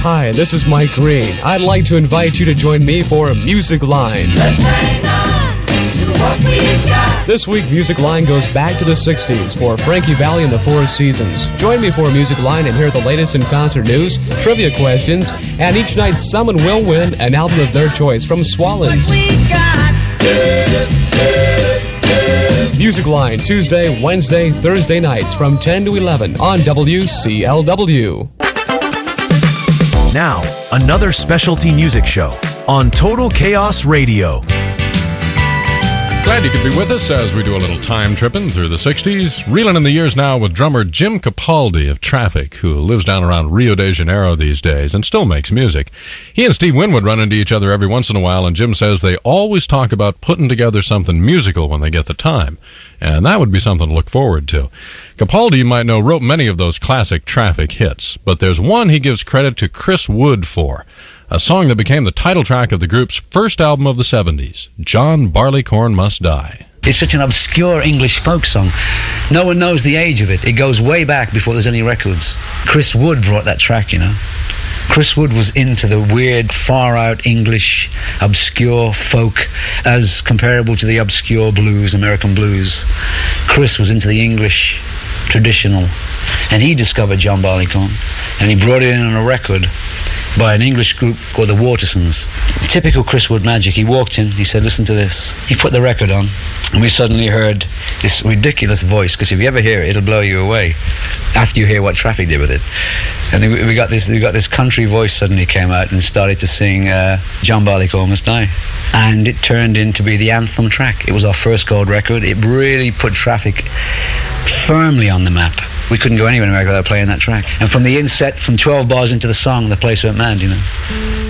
Hi, this is Mike Green. I'd like to invite you to join me for Music Line. Let's hang on to what we got. This week, Music Line goes back to the 60s for Frankie Valli and the Four Seasons. Join me for Music Line and hear the latest in concert news, trivia questions, and each night someone will win an album of their choice from Swallens. Music Line, Tuesday, Wednesday, Thursday nights from 10 to 11 on WCLW. Now, another specialty music show on Total Chaos Radio. Glad you could be with us as we do a little time tripping through the 60s. Reeling in the years now with drummer Jim Capaldi of Traffic, who lives down around Rio de Janeiro these days and still makes music. He and Steve Winwood run into each other every once in a while, and Jim says they always talk about putting together something musical when they get the time. And that would be something to look forward to. Capaldi, you might know, wrote many of those classic Traffic hits, but there's one he gives credit to Chris Wood for. A song that became the title track of the group's first album of the 70s, John Barleycorn Must Die. It's such an obscure English folk song. No one knows the age of it. It goes way back before there's any records. Chris Wood brought that track, you know. Chris Wood was into the weird, far-out English, obscure folk as comparable to the obscure blues, American blues. Chris was into the English traditional, and he discovered John Barleycorn, and he brought it in on a record by an English group called the Watersons. Typical Chris Wood magic. He walked in, he said, listen to this. He put the record on, and we suddenly heard this ridiculous voice, because if you ever hear it, it'll blow you away after you hear what Traffic did with it. And then we got this country voice suddenly came out and started to sing John Barleycorn Must Die. And it turned in to be the anthem track. It was our first gold record. It really put Traffic firmly on the map. We couldn't go anywhere in America without playing that track. And from the inset, from 12 bars into the song, the place went mad, you know.